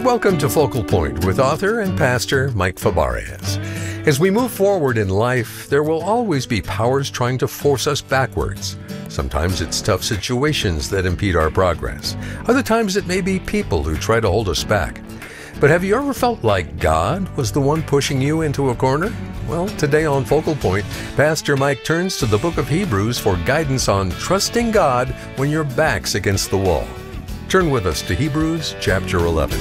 Welcome to Focal Point with author and pastor Mike Fabarez. As we move forward in life, there will always be powers trying to force us backwards. Sometimes it's tough situations that impede our progress. Other times it may be people who try to hold us back. But have you ever felt like God was the one pushing you into a corner? Well, today on Focal Point, Pastor Mike turns to the book of Hebrews for guidance on trusting God when your back's against the wall. Turn with us to Hebrews chapter 11.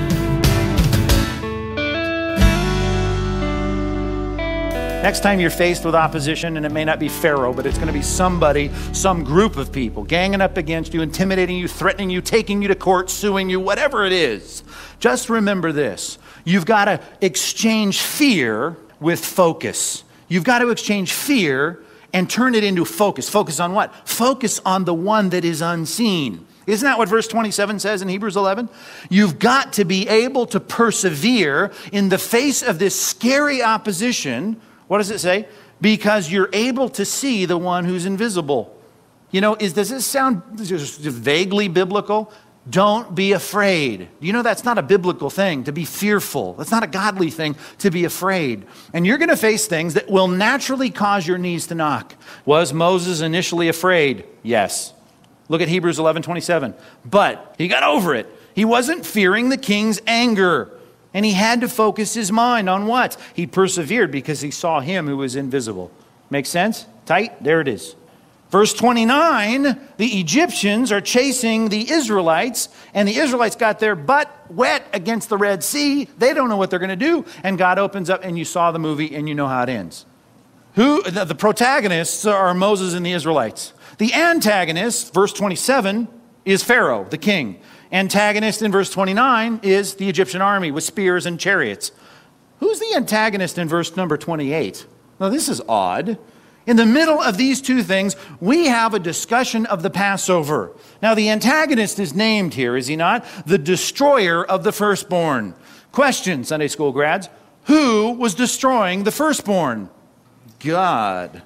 Next time you're faced with opposition, and it may not be Pharaoh, but it's going to be somebody, some group of people ganging up against you, intimidating you, threatening you, taking you to court, suing you, whatever it is, just remember this. You've got to exchange fear with focus. You've got to exchange fear and turn it into focus. Focus on what? Focus on the one that is unseen. Isn't that what verse 27 says in Hebrews 11? You've got to be able to persevere in the face of this scary opposition. What does it say? Because you're able to see the one who's invisible. You know, does this sound just vaguely biblical? Don't be afraid. You know, that's not a biblical thing, to be fearful. That's not a godly thing, to be afraid. And you're going to face things that will naturally cause your knees to knock. Was Moses initially afraid? Yes. Look at Hebrews 11:27. But he got over it. He wasn't fearing the king's anger. And he had to focus his mind on what? He persevered because he saw him who was invisible. Make sense? Tight? There it is. Verse 29, the Egyptians are chasing the Israelites, and the Israelites got their butt wet against the Red Sea. They don't know what they're going to do. And God opens up, and you saw the movie, and you know how it ends. The protagonists are Moses and the Israelites. The antagonist, verse 27, is Pharaoh, the king. Antagonist in verse 29 is the Egyptian army with spears and chariots. Who's the antagonist in verse number 28? Now, this is odd. In the middle of these two things, we have a discussion of the Passover. Now, the antagonist is named here, is he not? The destroyer of the firstborn. Question, Sunday school grads. Who was destroying the firstborn? God.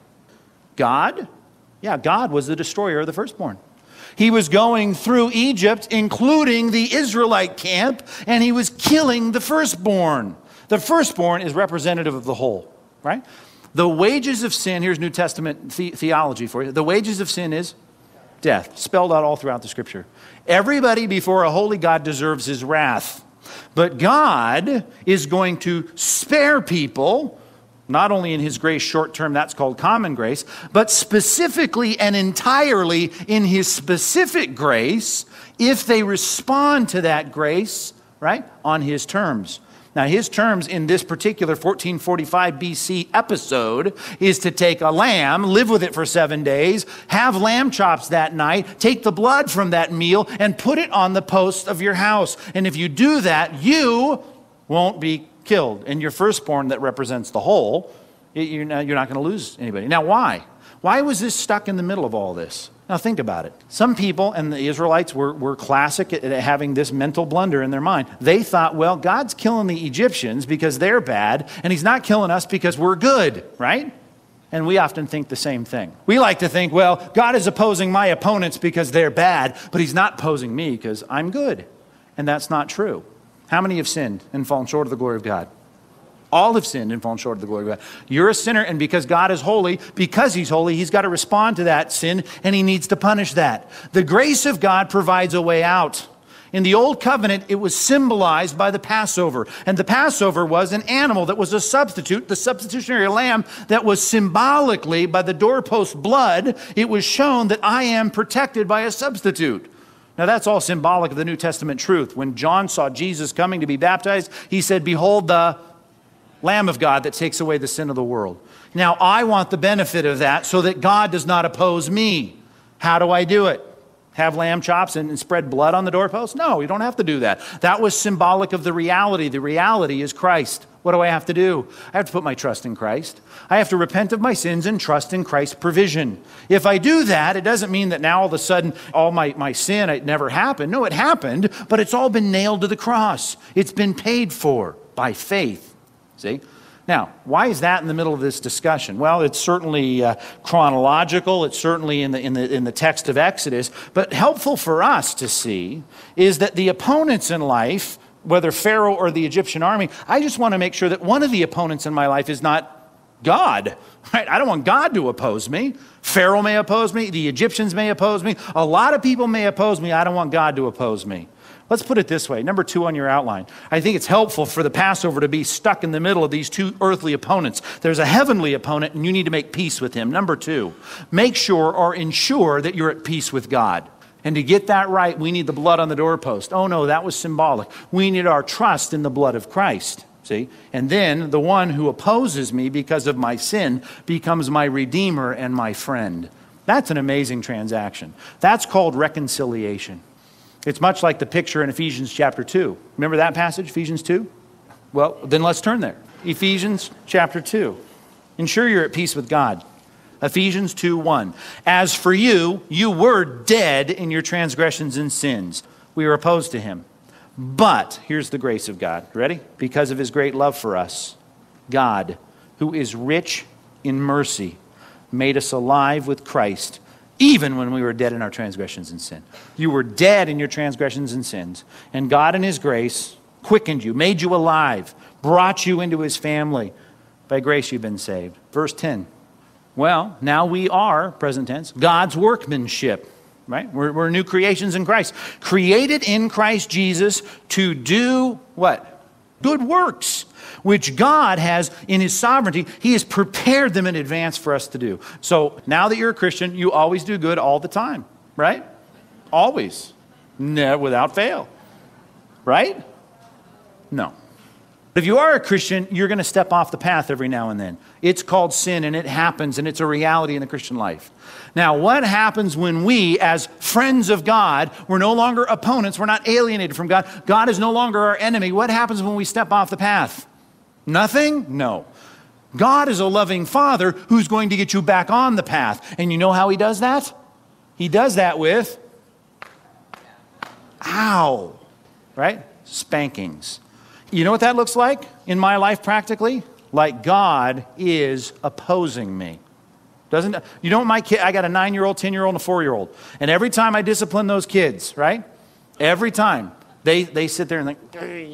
God? Yeah, God was the destroyer of the firstborn. He was going through Egypt, including the Israelite camp, and he was killing the firstborn. The firstborn is representative of the whole, right? The wages of sin, here's New Testament theology for you. The wages of sin is death, spelled out all throughout the scripture. Everybody before a holy God deserves his wrath. But God is going to spare people, not only in his grace short term, that's called common grace, but specifically and entirely in his specific grace if they respond to that grace, right, on his terms. Now, his terms in this particular 1445 BC episode is to take a lamb, live with it for 7 days, have lamb chops that night, take the blood from that meal, and put it on the posts of your house. And if you do that, you won't be killed. And your firstborn that represents the whole, you're not going to lose anybody. Now, why? Why was this stuck in the middle of all this? Now, think about it. Some people, and the Israelites were classic at having this mental blunder in their mind. They thought, well, God's killing the Egyptians because they're bad, and he's not killing us because we're good, right? And we often think the same thing. We like to think, well, God is opposing my opponents because they're bad, but he's not opposing me because I'm good. And that's not true. How many have sinned and fallen short of the glory of God? All have sinned and fallen short of the glory of God. You're a sinner, and because God is holy, because he's holy, he's got to respond to that sin, and he needs to punish that. The grace of God provides a way out. In the Old Covenant, it was symbolized by the Passover. And the Passover was an animal that was a substitute, the substitutionary lamb that was symbolically, by the doorpost blood, it was shown that I am protected by a substitute. Now, that's all symbolic of the New Testament truth. When John saw Jesus coming to be baptized, he said, behold the Lamb of God that takes away the sin of the world. Now, I want the benefit of that so that God does not oppose me. How do I do it? Have lamb chops and spread blood on the doorpost? No, you don't have to do that. That was symbolic of the reality. The reality is Christ. What do I have to do? I have to put my trust in Christ. I have to repent of my sins and trust in Christ's provision. If I do that, it doesn't mean that now all of a sudden all my sin, it never happened. No, it happened, but it's all been nailed to the cross. It's been paid for by faith. See? Now, why is that in the middle of this discussion? Well, it's certainly chronological. It's certainly in the text of Exodus. But helpful for us to see is that the opponents in life whether Pharaoh or the Egyptian army, I just want to make sure that one of the opponents in my life is not God. Right? I don't want God to oppose me. Pharaoh may oppose me. The Egyptians may oppose me. A lot of people may oppose me. I don't want God to oppose me. Let's put it this way. Number 2 on your outline. I think it's helpful for the Passover to be stuck in the middle of these two earthly opponents. There's a heavenly opponent, and you need to make peace with him. Number 2, make sure or ensure that you're at peace with God. And to get that right, we need the blood on the doorpost. Oh no, that was symbolic. We need our trust in the blood of Christ. See? And then the one who opposes me because of my sin becomes my redeemer and my friend. That's an amazing transaction. That's called reconciliation. It's much like the picture in Ephesians chapter 2. Remember that passage, Ephesians 2? Well, then let's turn there. Ephesians chapter 2. Ensure you're at peace with God. Ephesians 2:1. As for you, you were dead in your transgressions and sins. We were opposed to him. But, here's the grace of God. Ready? Because of his great love for us, God, who is rich in mercy, made us alive with Christ, even when we were dead in our transgressions and sin. You were dead in your transgressions and sins, and God in his grace quickened you, made you alive, brought you into his family. By grace you've been saved. Verse 10. Well, now we are, present tense, God's workmanship. Right? We're new creations in Christ. Created in Christ Jesus to do what? Good works, which God has in his sovereignty. He has prepared them in advance for us to do. So now that you're a Christian, you always do good all the time. Right? Always. No, without fail. Right? No. If you are a Christian, you're going to step off the path every now and then. It's called sin, and it happens, and it's a reality in the Christian life. Now, what happens when we, as friends of God, we're no longer opponents, we're not alienated from God, God is no longer our enemy. What happens when we step off the path? Nothing? No. God is a loving Father who's going to get you back on the path. And you know how he does that? He does that with, ow, right? Spankings. You know what that looks like in my life practically? Like God is opposing me. Doesn't, you know what my kid, I got a 9-year-old, 10-year-old, and a 4-year-old. And every time I discipline those kids, right? Every time, they sit there and think,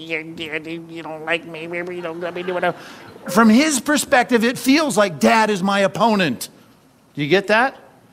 you don't like me, maybe you don't let me do whatever. From his perspective, it feels like Dad is my opponent. Do you get that?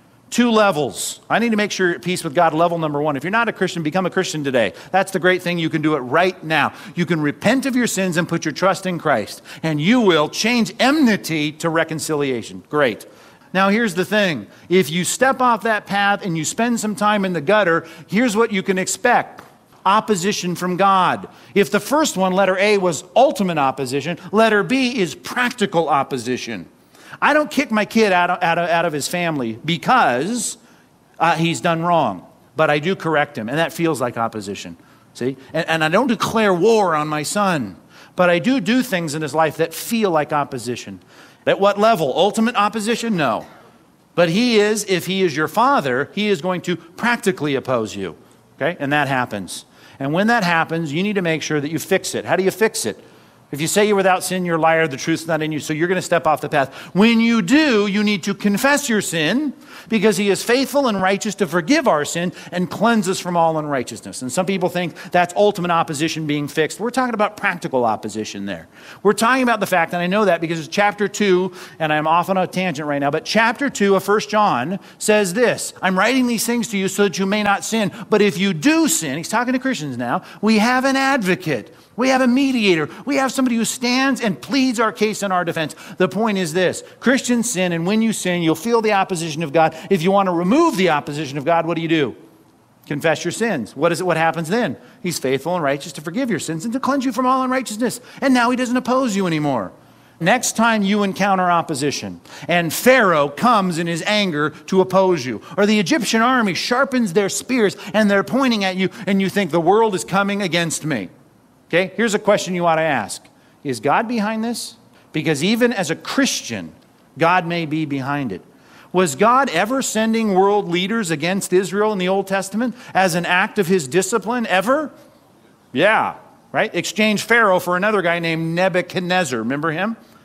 2 levels. I need to make sure you're at peace with God. Level number 1. If you're not a Christian, become a Christian today. That's the great thing. You can do it right now. You can repent of your sins and put your trust in Christ. And you will change enmity to reconciliation. Great. Now here's the thing. If you step off that path and you spend some time in the gutter, here's what you can expect. Opposition from God. If the first one, letter A, was ultimate opposition, letter B is practical opposition. I don't kick my kid out of his family because he's done wrong. But I do correct him, and that feels like opposition. See? And I don't declare war on my son. But I do things in his life that feel like opposition. At what level? Ultimate opposition? No. But he is, if he is your father, he is going to practically oppose you. Okay? And that happens. And when that happens, you need to make sure that you fix it. How do you fix it? If you say you're without sin, you're a liar, the truth's not in you, so you're going to step off the path. When you do, you need to confess your sin, because he is faithful and righteous to forgive our sin and cleanse us from all unrighteousness. And some people think that's ultimate opposition being fixed. We're talking about practical opposition there. We're talking about the fact, and I know that because it's chapter 2, and I'm off on a tangent right now, but chapter 2 of 1 John says this, I'm writing these things to you so that you may not sin, but if you do sin, he's talking to Christians now, we have an advocate. We have a mediator. We have somebody who stands and pleads our case in our defense. The point is this. Christians sin, and when you sin, you'll feel the opposition of God. If you want to remove the opposition of God, what do? Confess your sins. What happens then? He's faithful and righteous to forgive your sins and to cleanse you from all unrighteousness. And now he doesn't oppose you anymore. Next time you encounter opposition, and Pharaoh comes in his anger to oppose you, or the Egyptian army sharpens their spears and they're pointing at you, and you think the world is coming against me. Okay, here's a question you ought to ask. Is God behind this? Because even as a Christian, God may be behind it. Was God ever sending world leaders against Israel in the Old Testament as an act of his discipline? Ever? Yeah, right? Exchange Pharaoh for another guy named Nebuchadnezzar. Remember him?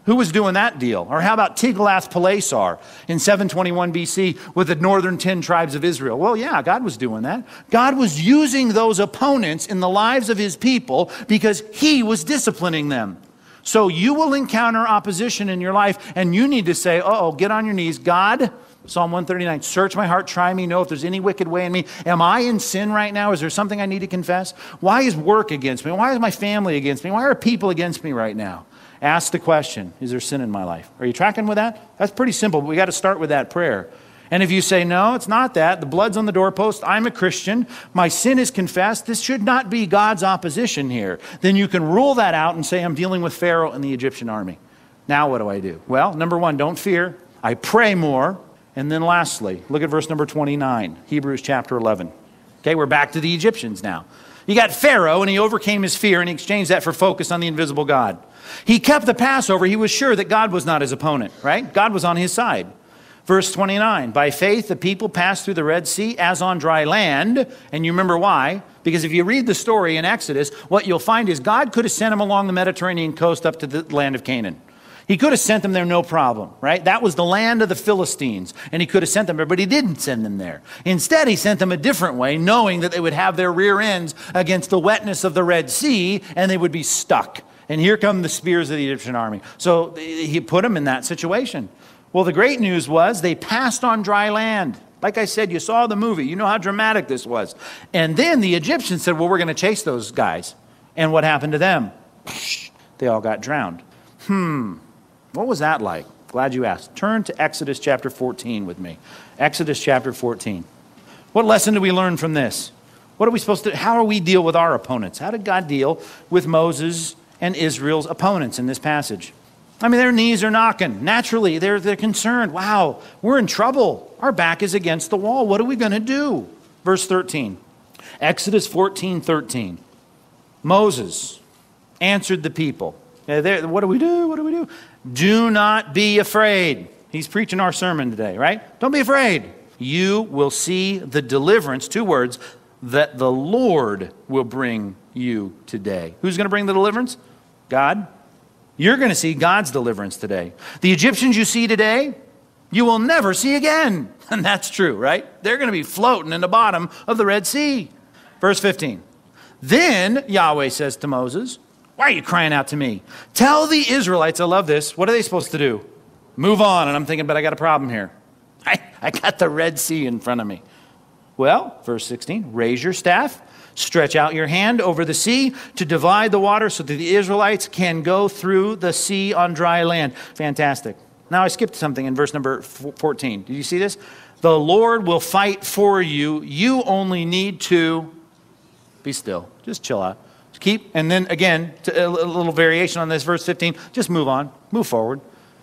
Who was doing that deal? Or how about Tiglath-Pileser in 721 BC with the northern 10 tribes of Israel? Well, yeah, God was doing that. God was using those opponents in the lives of his people because he was disciplining them. So you will encounter opposition in your life, and you need to say, get on your knees. God, Psalm 139, search my heart, try me, know if there's any wicked way in me. Am I in sin right now? Is there something I need to confess? Why is work against me? Why is my family against me? Why are people against me right now? Ask the question, is there sin in my life? Are you tracking with that? That's pretty simple, but we got to start with that prayer. And if you say, no, it's not that, the blood's on the doorpost, I'm a Christian, my sin is confessed, this should not be God's opposition here, then you can rule that out and say, I'm dealing with Pharaoh and the Egyptian army. Now what do I do? Well, number one, don't fear. I pray more. And then lastly, look at verse number 29, Hebrews chapter 11. Okay, we're back to the Egyptians now. You got Pharaoh, and he overcame his fear, and he exchanged that for focus on the invisible God. He kept the Passover. He was sure that God was not his opponent, right? God was on his side. Verse 29, by faith the people passed through the Red Sea as on dry land. And you remember why? Because if you read the story in Exodus, what you'll find is God could have sent them along the Mediterranean coast up to the land of Canaan. He could have sent them there no problem, right? That was the land of the Philistines, and he could have sent them there, but he didn't send them there. Instead, he sent them a different way, knowing that they would have their rear ends against the wetness of the Red Sea, and they would be stuck. And here come the spears of the Egyptian army. So he put them in that situation. Well, the great news was they passed on dry land. Like I said, you saw the movie. You know how dramatic this was. And then the Egyptians said, well, we're going to chase those guys. And what happened to them? They all got drowned. What was that like? Glad you asked. Turn to Exodus chapter 14 with me. Exodus chapter 14. What lesson do we learn from this? What are we supposed to, how do we deal with our opponents? How did God deal with Moses and Israel's opponents in this passage? I mean, their knees are knocking. Naturally, they're concerned. Wow, we're in trouble. Our back is against the wall. What are we going to do? Verse 13. Exodus 14:13. Moses answered the people. What do we do? What do we do? Do not be afraid. He's preaching our sermon today, right? Don't be afraid. You will see the deliverance, 2 words, that the Lord will bring you today. Who's going to bring the deliverance? God. You're going to see God's deliverance today. The Egyptians you see today, you will never see again. And that's true, right? They're going to be floating in the bottom of the Red Sea. Verse 15. Then Yahweh says to Moses, why are you crying out to me? Tell the Israelites, I love this. What are they supposed to do? Move on. And I'm thinking, but I got a problem here. I got the Red Sea in front of me. Well, verse 16, raise your staff, stretch out your hand over the sea to divide the water so that the Israelites can go through the sea on dry land. Fantastic. Now I skipped something in verse number 14. Did you see this? The Lord will fight for you. You only need to be still. Just chill out. Keep, and then again, a little variation on this, verse 15, just move on, move forward.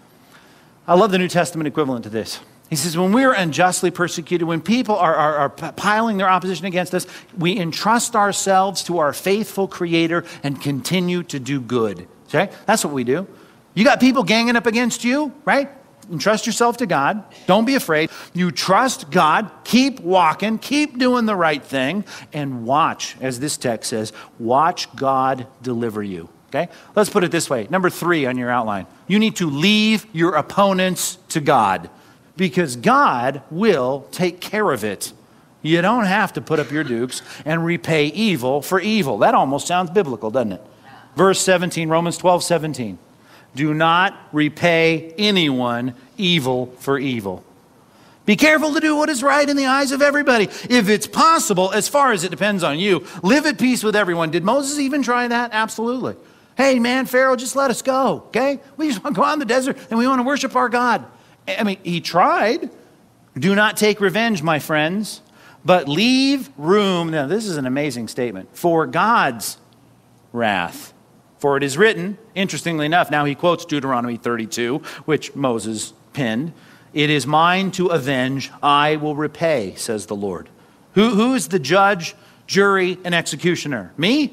I love the New Testament equivalent to this. He says, when we are unjustly persecuted, when people are piling their opposition against us, we entrust ourselves to our faithful Creator and continue to do good. Okay? That's what we do. You got people ganging up against you, right? Entrust yourself to God. Don't be afraid. You trust God. Keep walking. Keep doing the right thing. And watch, as this text says, watch God deliver you. Okay? Let's put it this way. Number 3 on your outline. You need to leave your opponents to God, because God will take care of it. You don't have to put up your dukes and repay evil for evil. That almost sounds biblical, doesn't it? Verse 17, Romans 12:17. Do not repay anyone evil for evil. Be careful to do what is right in the eyes of everybody. If it's possible, as far as it depends on you, live at peace with everyone. Did Moses even try that? Absolutely. Hey, man, Pharaoh, just let us go, okay? We just want to go out in the desert and we want to worship our God. I mean, he tried. Do not take revenge, my friends, but leave room. Now, this is an amazing statement. For God's wrath. For it is written, interestingly enough, now he quotes Deuteronomy 32, which Moses penned. It is mine to avenge, I will repay, says the Lord. Who is the judge, jury, and executioner? Me?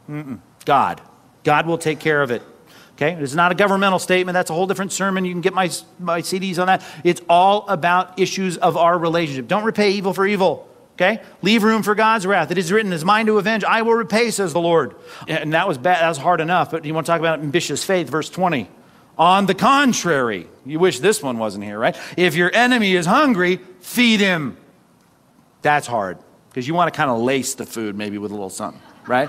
God. God will take care of it. Okay? It's not a governmental statement. That's a whole different sermon. You can get my CDs on that. It's all about issues of our relationship. Don't repay evil for evil. Okay? Leave room for God's wrath. It is written, it is mine to avenge. I will repay, says the Lord. And that was bad. That was hard enough. But you want to talk about ambitious faith, verse 20. On the contrary, you wish this one wasn't here, right? If your enemy is hungry, feed him. That's hard, because you want to kind of lace the food maybe with a little something, right?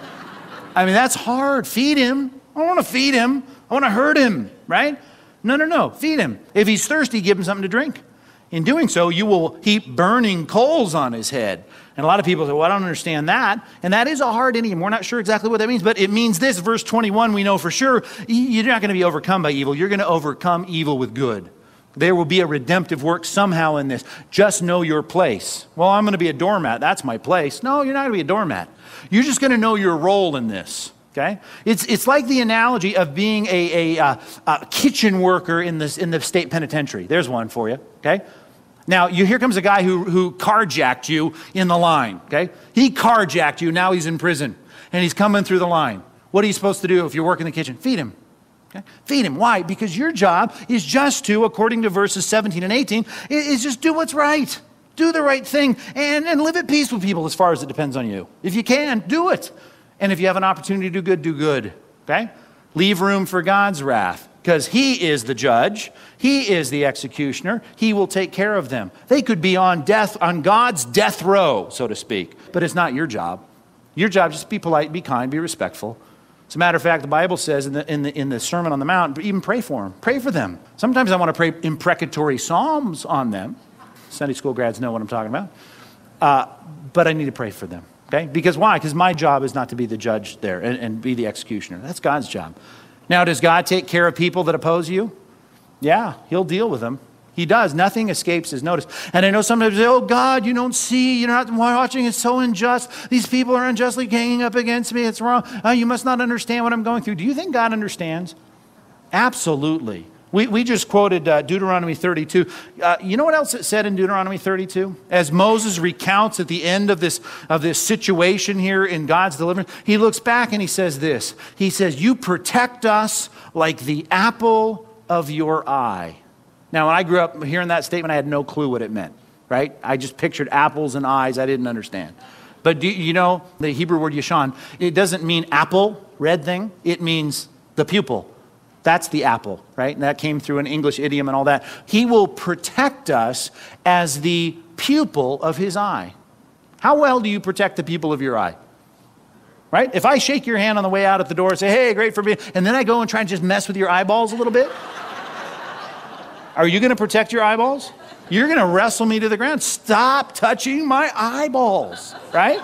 I mean, that's hard. Feed him. I don't want to feed him. I want to hurt him, right? No. Feed him. If he's thirsty, give him something to drink. In doing so, you will heap burning coals on his head. And a lot of people say, well, I don't understand that. And that is a hard idiom. We're not sure exactly what that means, but it means this. Verse 21, we know for sure, you're not going to be overcome by evil. You're going to overcome evil with good. There will be a redemptive work somehow in this. Just know your place. Well, I'm going to be a doormat. That's my place. No, you're not going to be a doormat. You're just going to know your role in this. Okay, it's like the analogy of being a kitchen worker in the state penitentiary. There's one for you. Okay. Now, here comes a guy who carjacked you in the line, okay? He carjacked you, now he's in prison, and he's coming through the line. What are you supposed to do if you work in the kitchen? Feed him, okay? Feed him. Why? Because your job is just to, according to verses 17 and 18, is just do what's right. Do the right thing, and live at peace with people as far as it depends on you. If you can, do it. And if you have an opportunity to do good, okay? Leave room for God's wrath. Because he is the judge, he is the executioner, he will take care of them. They could be on God's death row, so to speak, but it's not your job. Your job is just be polite, be kind, be respectful. As a matter of fact, the Bible says in the Sermon on the Mount, even pray for them, pray for them. Sometimes I want to pray imprecatory psalms on them. Sunday school grads know what I'm talking about. But I need to pray for them, okay? Because why? Because my job is not to be the judge there and be the executioner. That's God's job. Now, does God take care of people that oppose you? Yeah, he'll deal with them. He does. Nothing escapes his notice. And I know sometimes they say, oh, God, you don't see. You're not watching. It's so unjust. These people are unjustly ganging up against me. It's wrong. You must not understand what I'm going through. Do you think God understands? Absolutely. We just quoted Deuteronomy 32. You know what else it said in Deuteronomy 32? As Moses recounts at the end of this situation here in God's deliverance, he looks back and he says this. He says, you protect us like the apple of your eye. Now, when I grew up hearing that statement, I had no clue what it meant, right? I just pictured apples and eyes. I didn't understand. But do you know the Hebrew word yashan? It doesn't mean apple, red thing. It means the pupil. That's the apple, right? And that came through an English idiom and all that. He will protect us as the pupil of his eye. How well do you protect the pupil of your eye? Right? If I shake your hand on the way out at the door and say, hey, great for being, and then I go and try and just mess with your eyeballs a little bit, are you going to protect your eyeballs? You're going to wrestle me to the ground. Stop touching my eyeballs, right?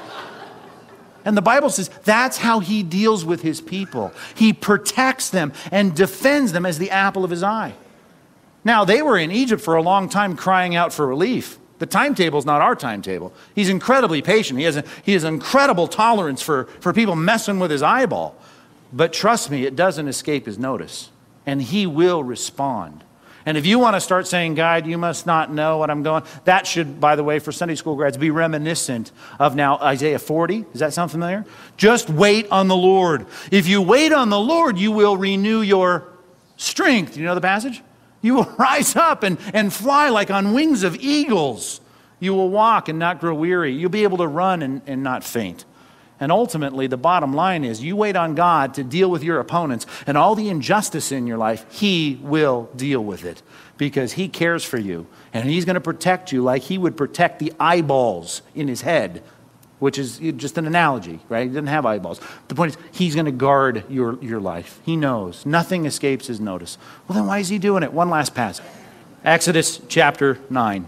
And the Bible says that's how he deals with his people. He protects them and defends them as the apple of his eye. Now, they were in Egypt for a long time crying out for relief. The timetable is not our timetable. He's incredibly patient. He has incredible tolerance for people messing with his eyeball. But trust me, it doesn't escape his notice. And he will respond. And if you want to start saying, God, you must not know what I'm going, that should, by the way, for Sunday school grads, be reminiscent of now Isaiah 40. Does that sound familiar? Just wait on the Lord. If you wait on the Lord, you will renew your strength. You know the passage? You will rise up and fly like on wings of eagles. You will walk and not grow weary. You'll be able to run and not faint. And ultimately, the bottom line is you wait on God to deal with your opponents and all the injustice in your life, he will deal with it because he cares for you. And he's going to protect you like he would protect the eyeballs in his head, which is just an analogy, right? He doesn't have eyeballs. The point is he's going to guard your life. He knows. Nothing escapes his notice. Well, then why is he doing it? One last passage. Exodus chapter 9.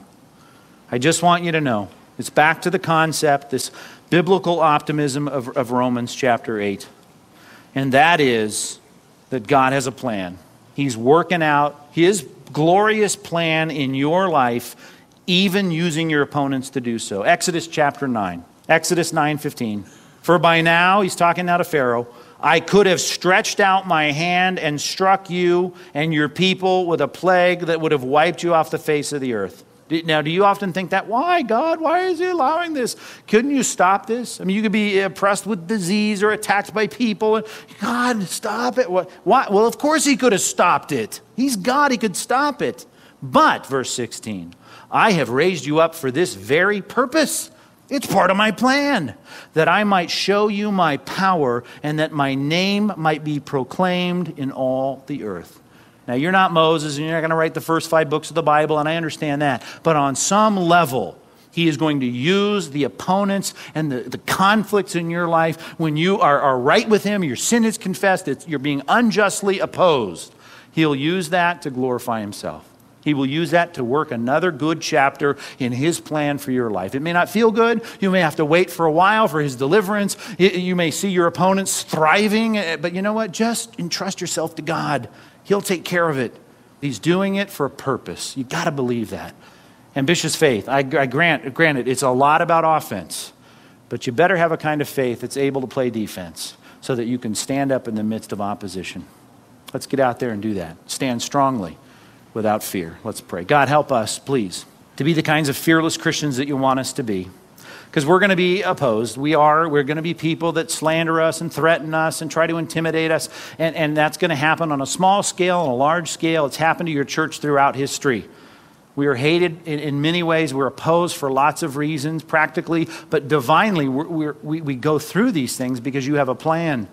I just want you to know. It's back to the concept, this biblical optimism of Romans chapter 8. And that is that God has a plan. He's working out his glorious plan in your life, even using your opponents to do so. Exodus chapter 9. Exodus 9:15. For by now, he's talking now to Pharaoh, I could have stretched out my hand and struck you and your people with a plague that would have wiped you off the face of the earth. Now, do you often think that? Why, God? Why is he allowing this? Couldn't you stop this? I mean, you could be oppressed with disease or attacked by people. And God, stop it. Why? Well, of course he could have stopped it. He's God. He could stop it. But, verse 16, I have raised you up for this very purpose. It's part of my plan, that I might show you my power and that my name might be proclaimed in all the earth. Now, you're not Moses, and you're not going to write the first 5 books of the Bible, and I understand that. But on some level, he is going to use the opponents and the conflicts in your life when you are right with him, your sin is confessed, you're being unjustly opposed. He'll use that to glorify himself. He will use that to work another good chapter in his plan for your life. It may not feel good. You may have to wait for a while for his deliverance. You may see your opponents thriving, but you know what? Just entrust yourself to God. He'll take care of it. He's doing it for a purpose. You've got to believe that. Ambitious faith. Granted, it's a lot about offense, but you better have a kind of faith that's able to play defense so that you can stand up in the midst of opposition. Let's get out there and do that. Stand strongly without fear. Let's pray. God, help us, please, to be the kinds of fearless Christians that you want us to be. Because we're going to be opposed. We're going to be people that slander us and threaten us and try to intimidate us. And that's going to happen on a small scale, on a large scale. It's happened to your church throughout history. We are hated in many ways. We're opposed for lots of reasons, practically, but divinely, we go through these things because you have a plan.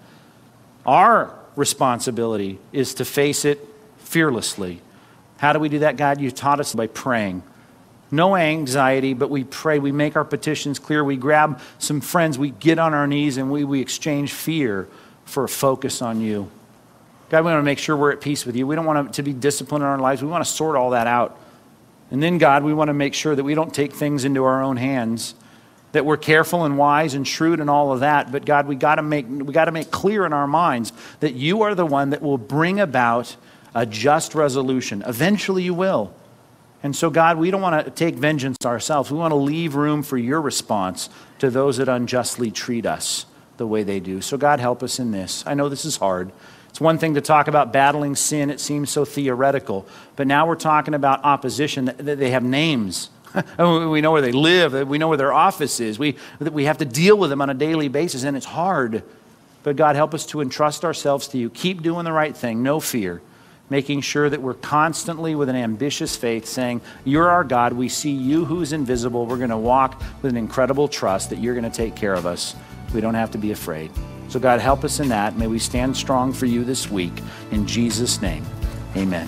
Our responsibility is to face it fearlessly. How do we do that, God? You taught us by praying. No anxiety, but we pray. We make our petitions clear. We grab some friends. We get on our knees and we exchange fear for a focus on you. God, we want to make sure we're at peace with you. We don't want to be disciplined in our lives. We want to sort all that out. And then, God, we want to make sure that we don't take things into our own hands, that we're careful and wise and shrewd and all of that. But God, we got to make clear in our minds that you are the one that will bring about a just resolution. Eventually you will. And so, God, we don't want to take vengeance ourselves. We want to leave room for your response to those that unjustly treat us the way they do. So, God, help us in this. I know this is hard. It's one thing to talk about battling sin. It seems so theoretical. But now we're talking about opposition. That they have names. We know where they live. We know where their office is. We have to deal with them on a daily basis, and it's hard. But God, help us to entrust ourselves to you. Keep doing the right thing. No fear. Making sure that we're constantly with an ambitious faith saying, you're our God. We see you who's invisible. We're going to walk with an incredible trust that you're going to take care of us. We don't have to be afraid. So God, help us in that. May we stand strong for you this week. In Jesus' name, amen.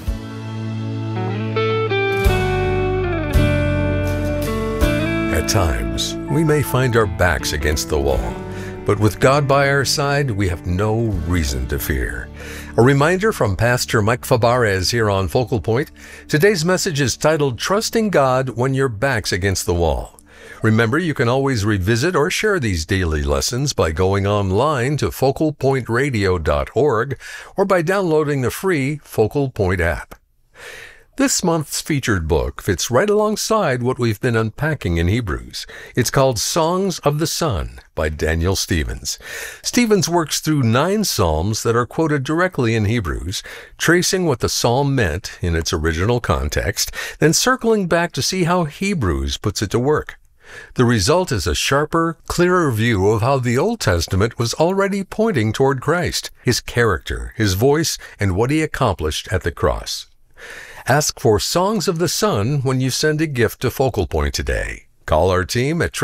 At times, we may find our backs against the wall, but with God by our side, we have no reason to fear. A reminder from Pastor Mike Fabarez here on Focal Point. Today's message is titled, Trusting God When Your Back's Against the Wall. Remember, you can always revisit or share these daily lessons by going online to focalpointradio.org or by downloading the free Focal Point app. This month's featured book fits right alongside what we've been unpacking in Hebrews. It's called Songs of the Sun by Daniel Stevens. Stevens works through 9 psalms that are quoted directly in Hebrews, tracing what the psalm meant in its original context, then circling back to see how Hebrews puts it to work. The result is a sharper, clearer view of how the Old Testament was already pointing toward Christ, his character, his voice, and what he accomplished at the cross. Ask for Songs of the Sun when you send a gift to Focal Point today. Call our team at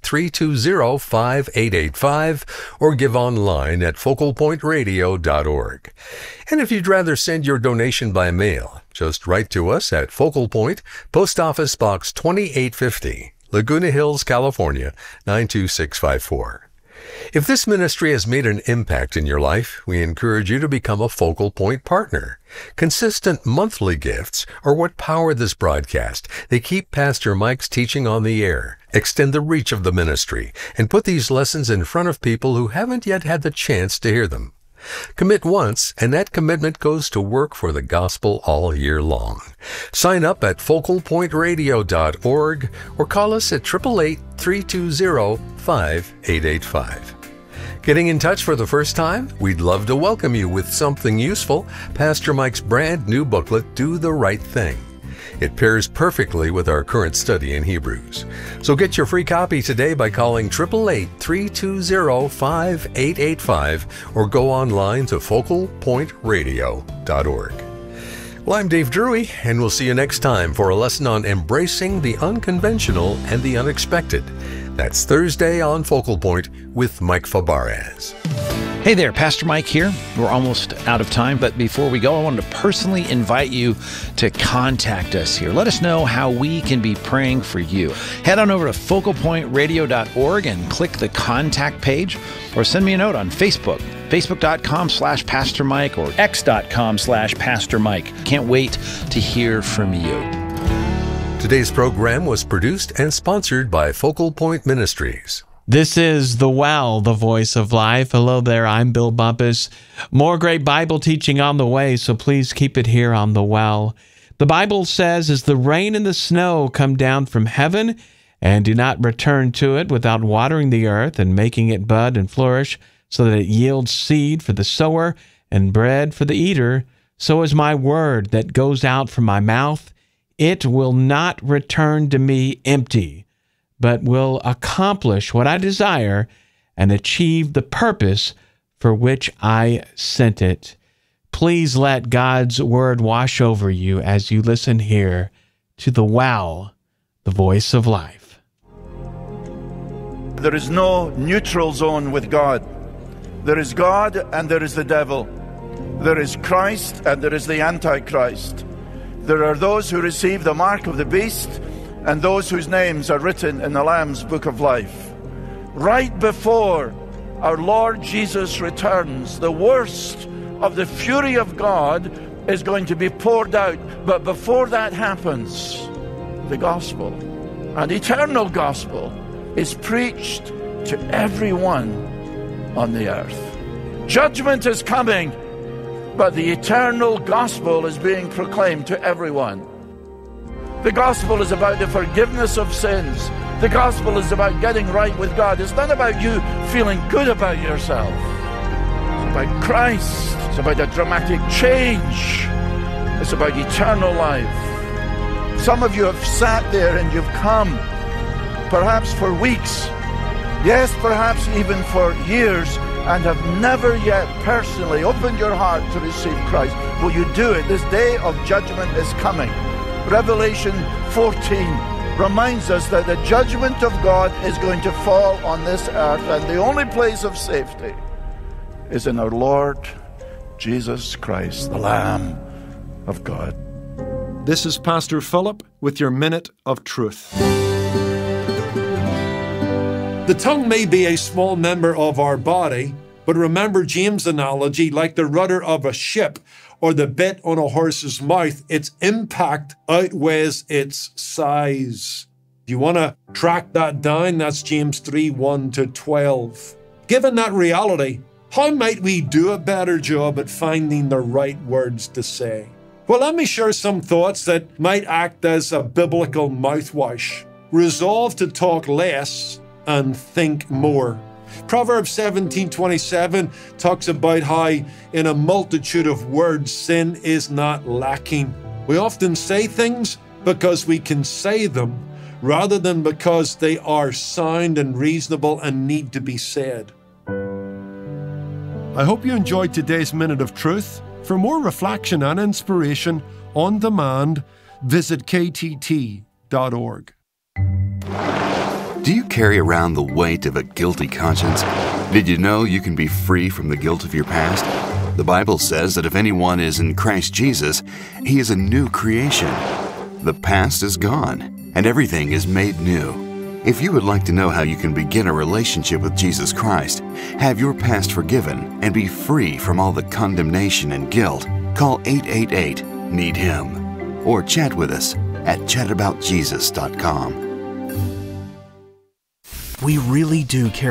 888-320-5885 or give online at focalpointradio.org. And if you'd rather send your donation by mail, just write to us at Focal Point, Post Office Box 2850, Laguna Hills, California, 92654. If this ministry has made an impact in your life, we encourage you to become a Focal Point partner. Consistent monthly gifts are what power this broadcast. They keep Pastor Mike's teaching on the air, extend the reach of the ministry, and put these lessons in front of people who haven't yet had the chance to hear them. Commit once, and that commitment goes to work for the gospel all year long. Sign up at focalpointradio.org or call us at 888-320-5885. Getting in touch for the first time? We'd love to welcome you with something useful, Pastor Mike's brand new booklet, Do the Right Thing. It pairs perfectly with our current study in Hebrews. So get your free copy today by calling 888-320-5885 or go online to focalpointradio.org. Well, I'm Dave Drury, and we'll see you next time for a lesson on embracing the unconventional and the unexpected. That's Thursday on Focal Point with Mike Fabarez. Hey there, Pastor Mike here. We're almost out of time, but before we go, I wanted to personally invite you to contact us here. Let us know how we can be praying for you. Head on over to focalpointradio.org and click the contact page, or send me a note on Facebook, facebook.com/Pastor Mike or x.com/Pastor Mike. Can't wait to hear from you. Today's program was produced and sponsored by Focal Point Ministries. This is The Well, the Voice of Life. Hello there, I'm Bill Bumpus. More great Bible teaching on the way, so please keep it here on The Well. The Bible says, as the rain and the snow come down from heaven and do not return to it without watering the earth and making it bud and flourish so that it yields seed for the sower and bread for the eater, so is my word that goes out from my mouth. It will not return to me empty, but will accomplish what I desire and achieve the purpose for which I sent it. Please let God's word wash over you as you listen here to The Well, the Voice of Life. There is no neutral zone with God. There is God and there is the devil. There is Christ and there is the Antichrist. There are those who receive the mark of the beast and those whose names are written in the Lamb's Book of Life. Right before our Lord Jesus returns, the worst of the fury of God is going to be poured out. But before that happens, the gospel, an eternal gospel, is preached to everyone on the earth. Judgment is coming, but the eternal gospel is being proclaimed to everyone. The gospel is about the forgiveness of sins. The gospel is about getting right with God. It's not about you feeling good about yourself. It's about Christ. It's about a dramatic change. It's about eternal life. Some of you have sat there and you've come, perhaps for weeks, yes, perhaps even for years, and have never yet personally opened your heart to receive Christ. Will you do it? This day of judgment is coming. Revelation 14 reminds us that the judgment of God is going to fall on this earth, and the only place of safety is in our Lord Jesus Christ, the Lamb of God. This is Pastor Philip with your Minute of Truth. The tongue may be a small member of our body, but remember James' analogy, like the rudder of a ship or the bit on a horse's mouth, its impact outweighs its size. If you want to track that down, that's James 3:1-12. Given that reality, how might we do a better job at finding the right words to say? Well, let me share some thoughts that might act as a biblical mouthwash. Resolve to talk less and think more. Proverbs 17:27 talks about how in a multitude of words sin is not lacking. We often say things because we can say them rather than because they are sound and reasonable and need to be said. I hope you enjoyed today's Minute of Truth. For more reflection and inspiration on demand, visit ktt.org. Do you carry around the weight of a guilty conscience? Did you know you can be free from the guilt of your past? The Bible says that if anyone is in Christ Jesus, he is a new creation. The past is gone, and everything is made new. If you would like to know how you can begin a relationship with Jesus Christ, have your past forgiven, and be free from all the condemnation and guilt, call 888-NEED-HIM or chat with us at chataboutjesus.com. We really do care